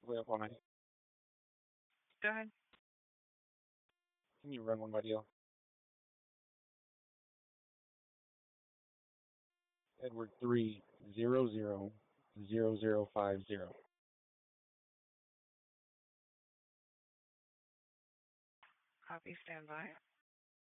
Well, fine. Go ahead. Can you run one by deal? Edward 3000050. Copy, stand by.